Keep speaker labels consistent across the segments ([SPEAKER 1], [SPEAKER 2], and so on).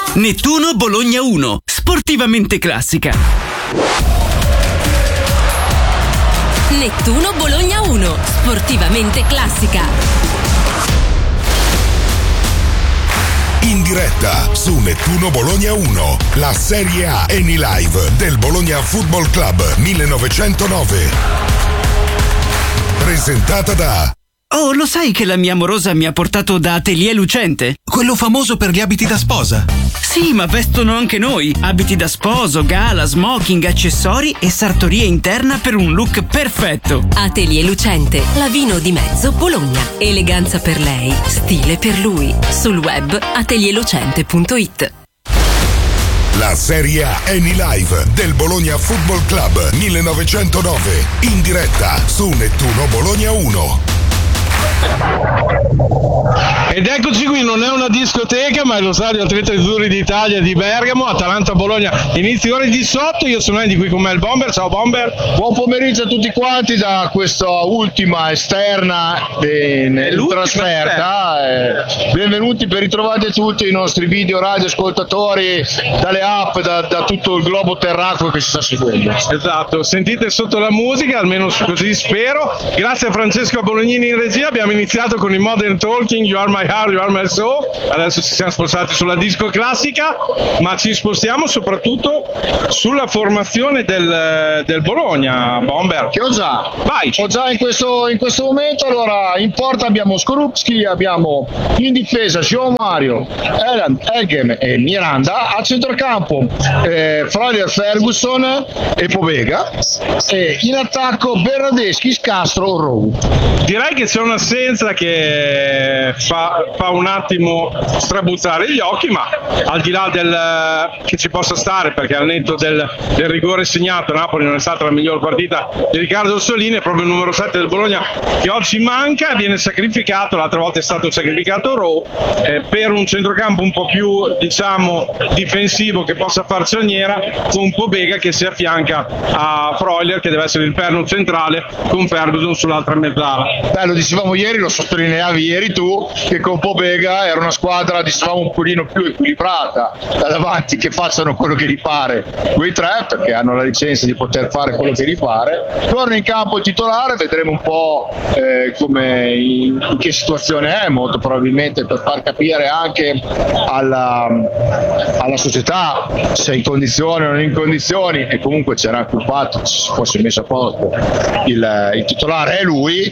[SPEAKER 1] Nettuno Bologna 1, sportivamente classica.
[SPEAKER 2] Nettuno Bologna 1, sportivamente classica.
[SPEAKER 3] In diretta su Nettuno Bologna 1, la Serie A Eni Live del Bologna Football Club 1909. Presentata da...
[SPEAKER 1] Oh, lo sai che la mia amorosa mi ha portato da Atelier Lucente?
[SPEAKER 4] Quello famoso per gli abiti da sposa.
[SPEAKER 1] Sì, ma vestono anche noi. Abiti da sposo, gala, smoking, accessori e sartoria interna per un look perfetto.
[SPEAKER 2] Atelier Lucente, Lavino di Mezzo, Bologna. Eleganza per lei, stile per lui. Sul web atelierlucente.it.
[SPEAKER 3] La Serie A Eni Live del Bologna Football Club 1909. In diretta su Nettuno Bologna 1.
[SPEAKER 5] Ed eccoci qui, non è una discoteca ma è lo stadio Atleti Azzurri d'Italia di Bergamo, Atalanta-Bologna, inizio ore 18, io sono Andy, qui con me il Bomber. Ciao Bomber.
[SPEAKER 6] Buon pomeriggio a tutti quanti da questa ultima esterna in trasferta, benvenuti, ben ritrovati tutti i nostri video radio ascoltatori dalle app, da tutto il globo terracqueo che ci sta seguendo.
[SPEAKER 5] Esatto, sentite sotto la musica, almeno così spero. Grazie a Francesco Bolognini in regia, abbiamo iniziato con il Modern Talking, You Are My Heart, You Are My Soul, adesso ci siamo spostati sulla disco classica, ma ci spostiamo soprattutto sulla formazione del Bologna, Bomber.
[SPEAKER 6] Che ho già?
[SPEAKER 5] Vai.
[SPEAKER 6] Ho già in questo momento. Allora, in porta abbiamo Skorupski, abbiamo in difesa João Mario, Elgem e Miranda, a centrocampo Freuler, Ferguson e Pobega, e in attacco Bernardeschi, Scastro, Rowe.
[SPEAKER 5] Direi che c'è un'assenza che fa un attimo strabuzzare gli occhi, ma al di là che ci possa stare, perché al netto del rigore segnato Napoli non è stata la miglior partita di Riccardo Orsolini, è proprio il numero 7 del Bologna che oggi manca, viene sacrificato, l'altra volta è stato sacrificato Rowe, per un centrocampo un po' più, diciamo, difensivo, che possa far cerniera, con Pobega che si affianca a Freuler, che deve essere il perno centrale, con Ferguson sull'altra mezzala.
[SPEAKER 6] Lo dicevamo ieri, lo sottolineavi ieri tu, che con Pobega era una squadra, dicevamo, un pochino più equilibrata da davanti, che facciano quello che gli pare quei tre, perché hanno la licenza di poter fare quello che gli pare. Torna in campo il titolare, vedremo un po' in che situazione è, molto probabilmente per far capire anche alla società se è in condizioni o non in condizioni, e comunque c'era anche un fatto, si fosse messo a posto il titolare è lui,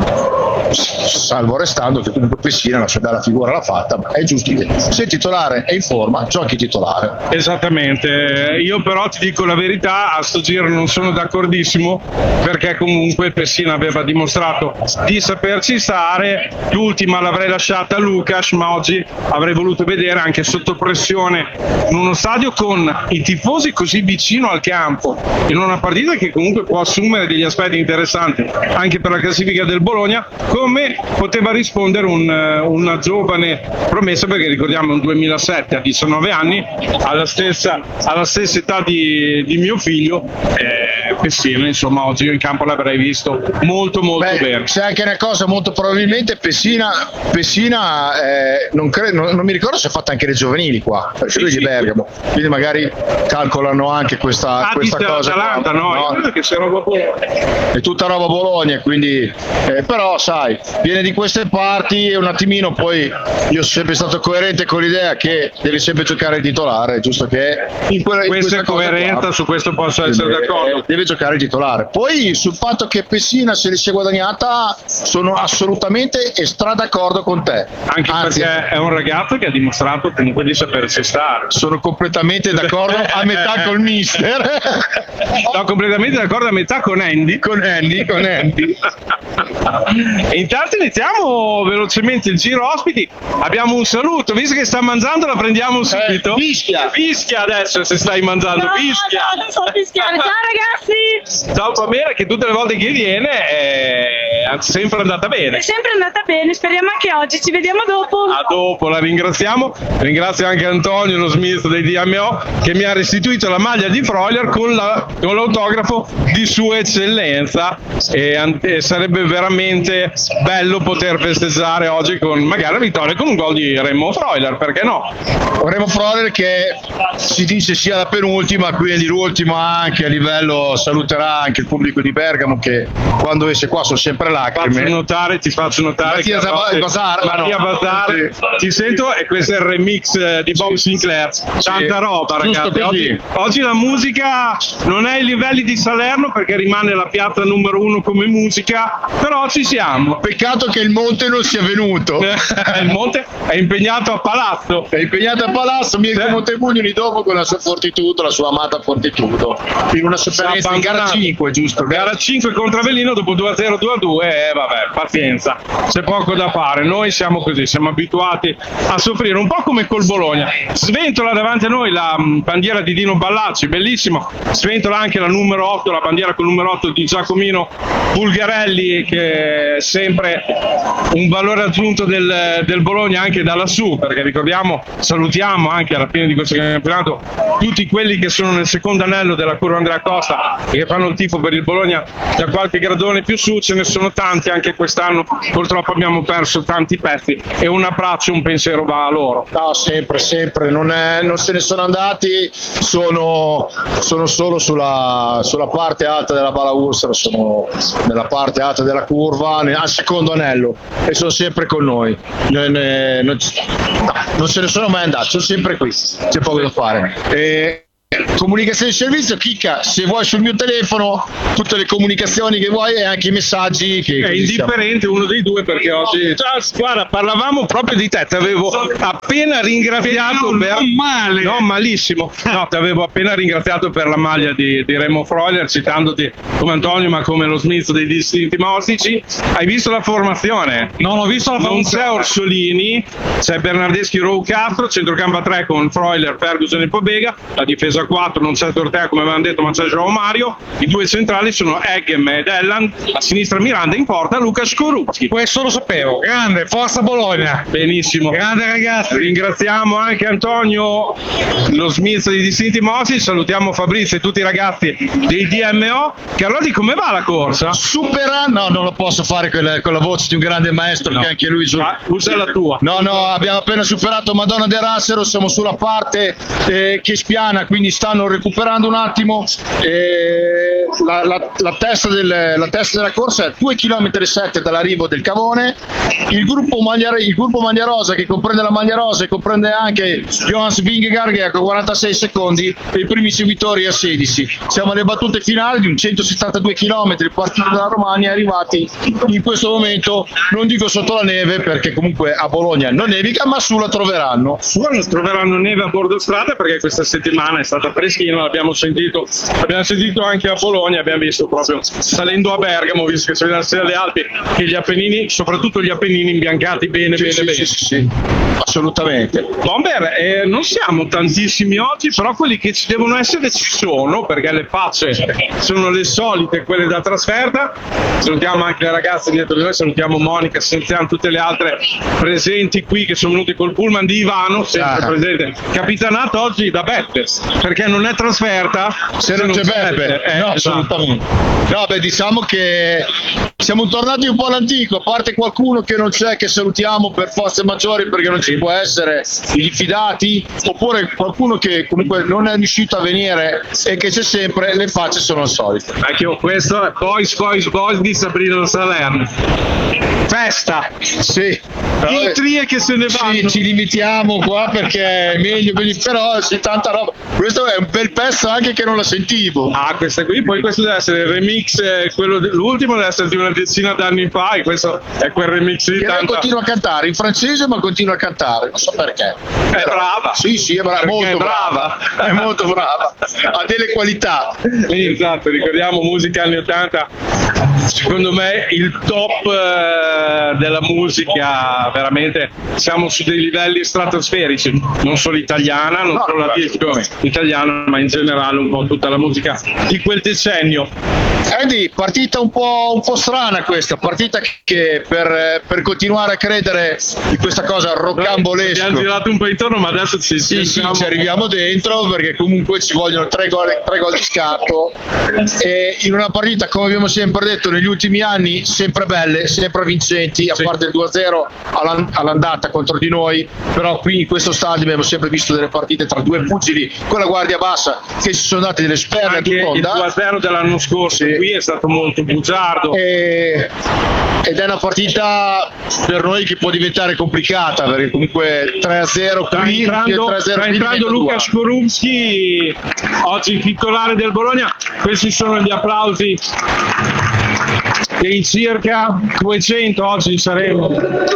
[SPEAKER 6] salvo restando che comunque Pessina la sua bella figura l'ha fatta, ma è giusto che se il titolare è in forma giochi titolare.
[SPEAKER 5] Esattamente, io però ti dico la verità, a sto giro non sono d'accordissimo, perché comunque Pessina aveva dimostrato di saperci stare, l'ultima l'avrei lasciata a Lucas, ma oggi avrei voluto vedere anche sotto pressione in uno stadio con i tifosi così vicino al campo, in una partita che comunque può assumere degli aspetti interessanti anche per la classifica del Bologna, come poteva rispondere una giovane promessa, perché ricordiamo un 2007 a 19 anni, alla stessa età di mio figlio, Pessina, insomma oggi io in campo l'avrei visto molto bene.
[SPEAKER 6] C'è anche una cosa, molto probabilmente Pessina non mi ricordo se ha fatto anche le giovanili qua, perché lui è di Bergamo, quindi magari calcolano anche questa cosa
[SPEAKER 5] Atalanta, no? Credo che sia roba Bologna.
[SPEAKER 6] È tutta roba Bologna, quindi però sai, viene di queste parti e un attimino, poi io sono sempre stato coerente con l'idea che devi sempre giocare il titolare, giusto che
[SPEAKER 5] questa è coerenza, su questo posso essere d'accordo,
[SPEAKER 6] deve giocare il titolare. Poi sul fatto che Pessina se li sia guadagnata sono assolutamente d'accordo con te,
[SPEAKER 5] anche perché è un ragazzo che ha dimostrato comunque di sapersi stare.
[SPEAKER 6] Sono completamente d'accordo a metà col mister.
[SPEAKER 5] No, completamente d'accordo a metà con Andy. E intanto iniziamo velocemente il giro ospiti. Abbiamo un saluto, visto che sta mangiando la prendiamo subito. Fischia adesso, se stai mangiando. Fischia.
[SPEAKER 7] No, non so fischiare. Ciao ragazzi.
[SPEAKER 5] Ciao Pamela, che tutte le volte che viene è sempre andata bene.
[SPEAKER 7] È sempre andata bene, speriamo anche oggi. Ci vediamo dopo.
[SPEAKER 5] A dopo, la ringraziamo. Ringrazio anche Antonio, lo Smith dei DMO, che mi ha restituito la maglia di Freuler con l'autografo di Sua Eccellenza, e sarebbe veramente bello poter festeggiare oggi con magari la vittoria con un gol di Remo Freuler, perché no?
[SPEAKER 6] Remo Freuler che si dice sia la penultima, quindi l'ultima anche a livello, saluterà anche il pubblico di Bergamo che quando esce qua sono sempre lacrime.
[SPEAKER 5] Ti faccio notare
[SPEAKER 6] Mattia
[SPEAKER 5] Bazar, ti sento, e questo è il remix di Bob Sinclair, tanta roba ragazzi. Oggi la musica non è ai livelli di Salerno perché rimane la piazza numero 1 come musica, però ci siamo.
[SPEAKER 6] Peccato che il Monte non sia venuto.
[SPEAKER 5] Il Monte è impegnato a Palazzo.
[SPEAKER 6] Mirko Montebugni dopo con la sua Fortitudo, la sua amata Fortitudo, in una sofferenza in gara 5, giusto?
[SPEAKER 5] Gara 5 contro Avellino, dopo 2-0, 2-2, vabbè, pazienza, c'è poco da fare. Noi siamo così, siamo abituati a soffrire, un po' come col Bologna. Sventola davanti a noi la bandiera di Dino Ballacci, bellissimo. Sventola anche la numero 8, la bandiera con il numero 8 di Giacomino Bulgarelli, che è sempre un valore aggiunto del Bologna anche da lassù, perché ricordiamo, salutiamo anche alla fine di questo campionato tutti quelli che sono nel secondo anello della curva Andrea Costa e che fanno il tifo per il Bologna da qualche gradone più su. Ce ne sono tanti anche quest'anno, purtroppo abbiamo perso tanti pezzi, e un abbraccio, un pensiero va a loro.
[SPEAKER 6] No, sempre, non se ne sono andati, sono solo sulla parte alta della Bala Ursera, sono nella parte alta della curva, al secondo anello, e sono sempre con noi. Non se ne sono mai andati, sono sempre qui, c'è poco da fare. Comunicazione di servizio, Chicca, se vuoi sul mio telefono tutte le comunicazioni che vuoi e anche i messaggi che
[SPEAKER 5] è indifferente uno dei due, perché oggi guarda, parlavamo proprio di te, ti avevo appena ringraziato non malissimo, ti avevo appena ringraziato per la maglia di Remo Freuler, citandoti come Antonio ma come lo Smith dei distinti mostici. Hai visto la formazione?
[SPEAKER 8] Non ho visto la formazione.
[SPEAKER 5] Non c'è Orsolini, c'è Bernardeschi, Rowe, Castro, centrocampo a 3 con Freuler, Ferguson e Pobega, la difesa 4 non c'è Tortea come avevamo detto, ma c'è Joao Mario. I due centrali sono Eggem ed Elland, a sinistra Miranda, in porta Luca Skorupski.
[SPEAKER 8] Questo lo sapevo. Grande, forza Bologna.
[SPEAKER 5] Benissimo,
[SPEAKER 8] grande ragazzi.
[SPEAKER 5] Ringraziamo anche Antonio, lo Smith dei distinti mossi, salutiamo Fabrizio e tutti i ragazzi dei DMO. Carlotti, come va la corsa?
[SPEAKER 6] Supera, no, non lo posso fare con la voce di un grande maestro, che anche lui
[SPEAKER 5] usa la tua.
[SPEAKER 6] No, abbiamo appena superato Madonna de Rassero, siamo sulla parte che spiana, quindi stanno recuperando un attimo. La testa della corsa è 2,7 km dall'arrivo del Cavone. Il gruppo Maglia Rosa, che comprende la Maglia Rosa e comprende anche Johannes Vingegaard, che è a 46 secondi, e i primi seguitori a 16. Siamo alle battute finali di un 172 km partito dalla Romagna, arrivati in questo momento, non dico sotto la neve perché comunque a Bologna non nevica, ma su la troveranno.
[SPEAKER 5] Troveranno neve a bordo strada, perché questa settimana è stata freschina, l'abbiamo sentito anche a Bologna, abbiamo visto proprio salendo a Bergamo, visto che sono dalle Alpi, che gli Appennini, soprattutto gli Appennini imbiancati bene.
[SPEAKER 6] Sì, assolutamente.
[SPEAKER 5] Bomber, non siamo tantissimi oggi, però quelli che ci devono essere ci sono, perché le facce sono le solite, quelle da trasferta. Salutiamo anche le ragazze dietro di noi, salutiamo Monica, salutiamo tutte le altre presenti qui che sono venute col pullman di Ivano, sempre presente, capitanato oggi da Beppe, perché non è trasferta
[SPEAKER 6] se non c'è Beppe. No, assolutamente. No, diciamo che siamo tornati un po' all'antico, a parte qualcuno che non c'è, che salutiamo per forze maggiori perché non ci può essere, i diffidati, oppure qualcuno che comunque non è riuscito a venire e che c'è sempre, le facce sono le solite.
[SPEAKER 5] Anche questo è Boys di Sabrina Salerno. Festa!
[SPEAKER 6] Sì.
[SPEAKER 5] I trie che se ne vanno.
[SPEAKER 6] Ci limitiamo qua perché è meglio, però c'è tanta roba. Questo è un bel pezzo anche che non la sentivo.
[SPEAKER 5] Questa qui, poi questo deve essere il remix, l'ultimo deve essere di una decina d'anni fa, e questo è quel remix di
[SPEAKER 6] tanta... continua a cantare in francese, ma continua a cantare, non so perché.
[SPEAKER 5] È brava.
[SPEAKER 6] Sì, è brava, molto brava. È molto brava. Ha delle qualità.
[SPEAKER 5] Esatto, ricordiamo musica anni 80. Secondo me il top della musica, veramente siamo su dei livelli stratosferici, non solo italiana, non solo la disco italiana, ma in generale un po' tutta la musica di quel decennio.
[SPEAKER 6] Andy, partita un po' strana questa, partita che per continuare a credere in questa cosa rocambolesca.
[SPEAKER 5] Abbiamo girato un po' intorno, ma adesso ci
[SPEAKER 6] arriviamo dentro, perché comunque ci vogliono 3 gol di scatto, e in una partita, come abbiamo sempre detto negli ultimi anni, sempre belle, sempre vincenti, a parte il 2-0 all'andata contro di noi, però qui in questo stadio abbiamo sempre visto delle partite tra due pugili con la guardia bassa che si sono date delle sperle.
[SPEAKER 5] Anche il 2-0 dell'anno scorso qui è stato molto bugiardo,
[SPEAKER 6] ed è una partita per noi che può diventare complicata, perché comunque 3-0 qui,
[SPEAKER 5] sta entrando Luca Skorupski, oggi il titolare del Bologna. Questi sono gli applausi dei circa 200, oggi saremo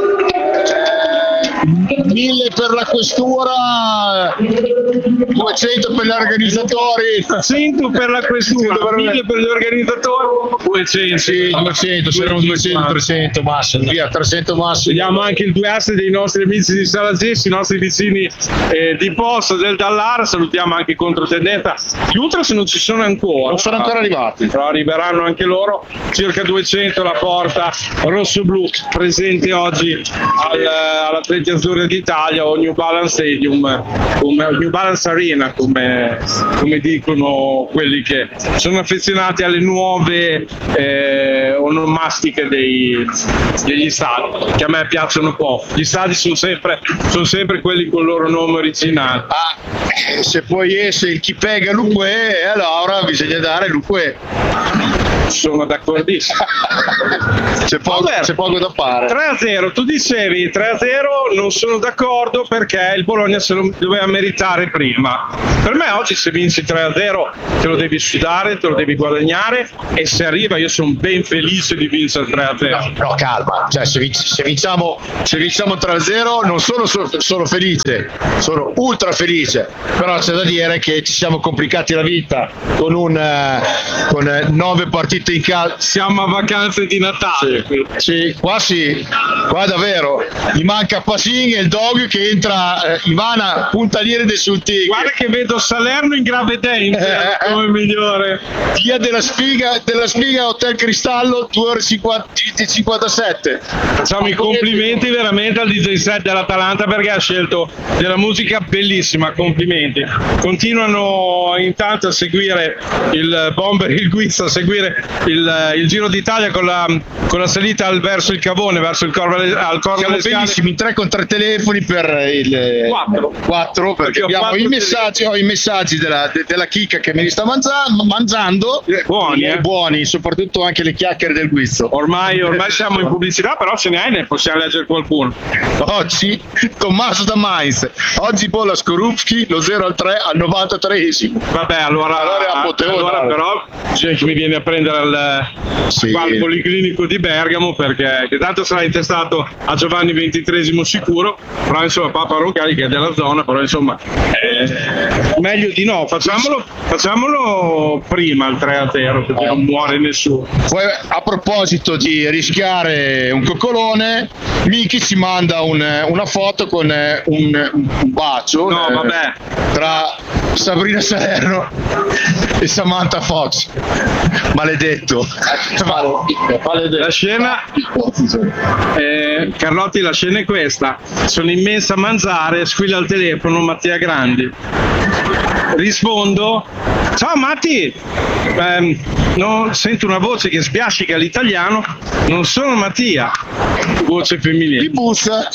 [SPEAKER 6] 1000 per la questura, 200 per gli organizzatori,
[SPEAKER 5] 100 per la questura, 1000 per gli organizzatori, 200.
[SPEAKER 6] Sì, 200, saranno 200, 300 massimo, via 300 massimo.
[SPEAKER 5] Vediamo anche il 2 asse dei nostri amici di Salagesi, i nostri vicini di Posto del Dallara. Salutiamo anche Controtendenza. Gli Ultras non ci sono ancora.
[SPEAKER 6] Non sono ancora arrivati.
[SPEAKER 5] Però arriveranno anche loro. Circa 200 la porta rosso-blu presente oggi all'Atleti Azzurri d'Italia, o New Balance Stadium, come New Balance Arena, come dicono quelli che sono affezionati alle nuove onomastiche degli stadi, che a me piacciono un po'. Gli stadi sono sempre quelli con il loro nome originale.
[SPEAKER 6] Se poi esce il chi pega Luque, allora bisogna dare Luque.
[SPEAKER 5] Sono d'accordissimo.
[SPEAKER 6] C'è poco da fare.
[SPEAKER 5] 3-0, tu dicevi 3-0, non sono d'accordo, perché il Bologna se lo doveva meritare prima. Per me oggi se vinci 3-0 te lo devi sudare, te lo devi guadagnare, e se arriva io sono ben felice di vincere 3-0.
[SPEAKER 6] No, calma, cioè se vinciamo 3-0 non sono solo felice, sono ultra felice, però c'è da dire che ci siamo complicati la vita con 9 partite in casa.
[SPEAKER 5] Siamo a vacanze di Natale.
[SPEAKER 6] Sì, qua davvero mi manca Pasin e il Dog che entra, Ivana puntaliere dei sulti.
[SPEAKER 5] Guarda che vedo Salerno in grave danger come migliore.
[SPEAKER 6] Via della Spiga Hotel Cristallo, 2 ore 57.
[SPEAKER 5] Facciamo i complimenti veramente al DJ set dell'Atalanta, perché ha scelto della musica bellissima. Complimenti. Continuano intanto a seguire il Bomber, il Guizzo, a seguire il Giro d'Italia con la salita verso il Cavone, verso il Corvo alle Scale.
[SPEAKER 6] Bellissimi, 3 con 3 telefoni per il 4, perché abbiamo i messaggi della chicca che me li sta mangiando, buoni, soprattutto anche le chiacchiere del Guizzo.
[SPEAKER 5] Ormai siamo in pubblicità, però se ne hai, ne possiamo leggere qualcuno.
[SPEAKER 6] Oggi Tommaso da Mainz, oggi bolla Skorupski, lo 0-3 al 93esimo.
[SPEAKER 5] Vabbè, allora però c'è che mi viene a prendere al Policlinico di Bergamo, perché tanto sarà intestato a Giovanni XXIII sicuro, però insomma Papa Roncalli, che è della zona, però insomma meglio di no, facciamolo prima il 3-0, perché non muore nessuno.
[SPEAKER 6] Poi, a proposito di rischiare un coccolone, Miki ci manda una foto con un bacio tra Sabrina Salerno e Samantha Fox. Maledetto.
[SPEAKER 5] La scena Carlotti, la scena è questa: sono immensa a mangiare, squilla al telefono Mattia Grandi, rispondo: ciao Matti, no, sento una voce che spiascica l'italiano, non sono Mattia, voce femminile.
[SPEAKER 6] Mi bussa.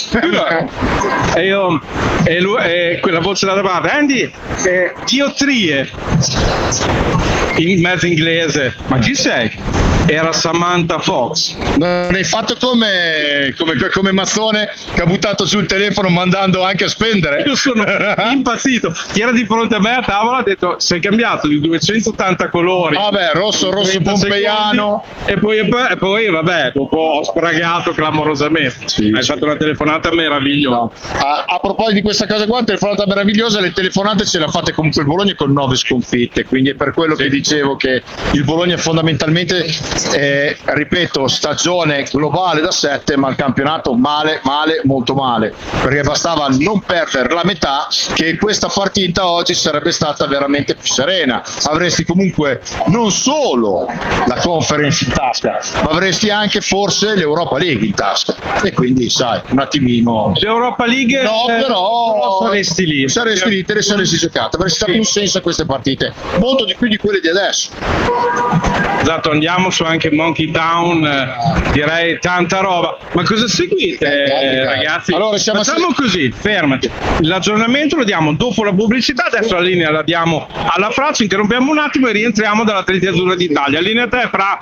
[SPEAKER 5] E quella voce da davanti: Andy, diottrie, in mezzo inglese. Ma chi sei? Era Samantha Fox.
[SPEAKER 6] Non hai fatto come Mazzone, che ha buttato sul telefono mandando anche a spendere.
[SPEAKER 5] Io sono impazzito. Chi era di fronte a me a tavola ha detto: sei cambiato di 280 colori.
[SPEAKER 6] Vabbè, rosso pompeiano.
[SPEAKER 5] E poi vabbè, dopo ho spragato clamorosamente. Hai fatto una telefonata meravigliosa.
[SPEAKER 6] A proposito di questa cosa qua, telefonata meravigliosa, le telefonate ce le ha fatte comunque il Bologna con 9 sconfitte, quindi è per quello che dicevo che il Bologna fondamentalmente ripeto, stagione globale da 7, ma il campionato male, molto male, perché bastava non perdere la metà che questa partita oggi sarebbe stata veramente più serena. Avresti comunque non solo la Conference in tasca, ma avresti anche forse l'Europa League in tasca, e quindi sai, un attimino
[SPEAKER 5] l'Europa League
[SPEAKER 6] no, però
[SPEAKER 5] saresti lì,
[SPEAKER 6] te le saresti giocate, avresti dato un senso a queste partite, molto di più di quelle di adesso.
[SPEAKER 5] Esatto, andiamo su anche Monkey Town, direi tanta roba. Ma cosa seguite, ragazzi?
[SPEAKER 6] Allora
[SPEAKER 5] facciamo così, fermati, l'aggiornamento lo diamo dopo la pubblicità, adesso la linea la diamo alla Fra, ci interrompiamo un attimo e rientriamo dall'Atleti Azzurra d'Italia. Linea a te, Fra.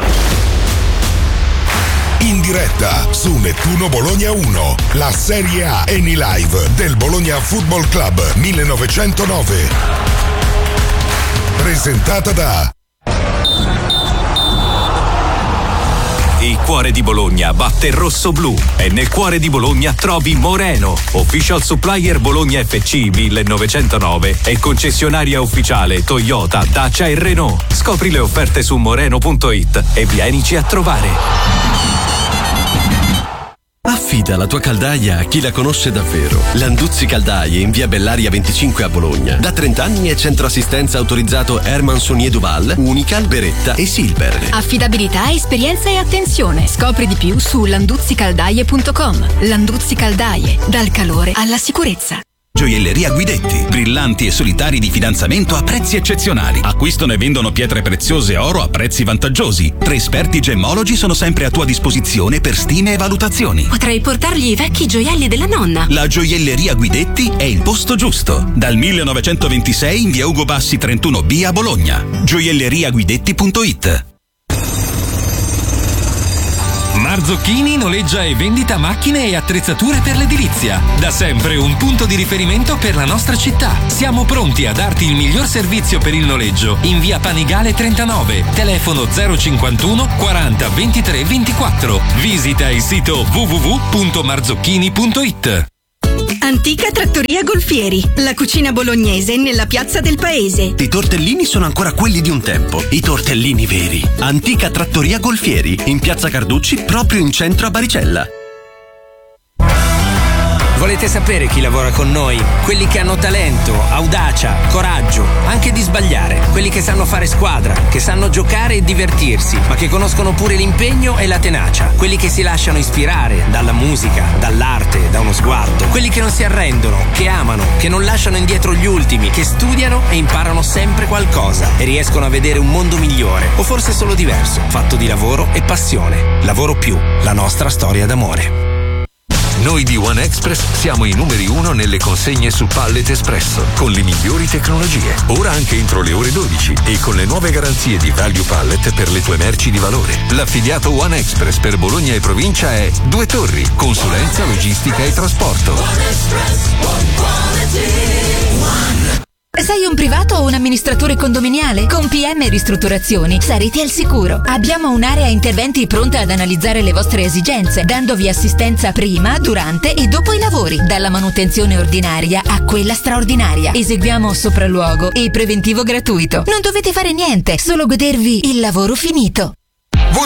[SPEAKER 3] In diretta su Nettuno Bologna 1, la Serie A Eni Live del Bologna Football Club 1909. Presentata da
[SPEAKER 9] Il cuore di Bologna batte rosso-blu e nel cuore di Bologna trovi Moreno, official supplier Bologna FC 1909 e concessionaria ufficiale Toyota, Dacia e Renault. Scopri le offerte su moreno.it e vienici a trovare.
[SPEAKER 10] Affida la tua caldaia a chi la conosce davvero. Landuzzi Caldaie in via Bellaria 25 a Bologna. Da 30 anni è centro assistenza autorizzato Herman Sonier Duval, Unical, Beretta e Silver.
[SPEAKER 11] Affidabilità, esperienza e attenzione. Scopri di più su landuzzicaldaie.com. Landuzzi Caldaie, dal calore alla sicurezza.
[SPEAKER 12] Gioielleria Guidetti, brillanti e solitari di fidanzamento a prezzi eccezionali. Acquistano e vendono pietre preziose e oro a prezzi vantaggiosi. 3 esperti gemmologi sono sempre a tua disposizione per stime e valutazioni.
[SPEAKER 2] Potrei portargli i vecchi gioielli della nonna.
[SPEAKER 12] La Gioielleria Guidetti è il posto giusto. Dal 1926 in via Ugo Bassi 31B a Bologna. Gioielleriaguidetti.it.
[SPEAKER 13] Marzocchini noleggia e vendita macchine e attrezzature per l'edilizia. Da sempre un punto di riferimento per la nostra città. Siamo pronti a darti il miglior servizio per il noleggio. In via Panigale 39, telefono 051 40 23 24. Visita il sito www.marzocchini.it.
[SPEAKER 14] Antica Trattoria Golfieri, la cucina bolognese nella piazza del paese.
[SPEAKER 10] I tortellini sono ancora quelli di un tempo, i tortellini veri. Antica Trattoria Golfieri, in piazza Carducci, proprio in centro a Baricella.
[SPEAKER 15] Volete sapere chi lavora con noi? Quelli che hanno talento, audacia, coraggio, anche di sbagliare. Quelli che sanno fare squadra, che sanno giocare e divertirsi, ma che conoscono pure l'impegno e la tenacia. Quelli che si lasciano ispirare dalla musica, dall'arte, da uno sguardo. Quelli che non si arrendono, che amano, che non lasciano indietro gli ultimi, che studiano e imparano sempre qualcosa e riescono a vedere un mondo migliore, o forse solo diverso, fatto di lavoro e passione. Lavoro Più, la nostra storia d'amore.
[SPEAKER 16] Noi di One Express siamo i numeri 1 nelle consegne su Pallet Espresso, con le migliori tecnologie. Ora anche entro le ore 12 e con le nuove garanzie di Value Pallet per le tue merci di valore. L'affiliato One Express per Bologna e provincia è Due Torri, consulenza, logistica e trasporto.
[SPEAKER 11] Sei un privato o un amministratore condominiale? Con PM Ristrutturazioni sarete al sicuro. Abbiamo un'area interventi pronta ad analizzare le vostre esigenze, dandovi assistenza prima, durante e dopo i lavori, dalla manutenzione ordinaria a quella straordinaria. Eseguiamo sopralluogo e preventivo gratuito. Non dovete fare niente, solo godervi il lavoro finito.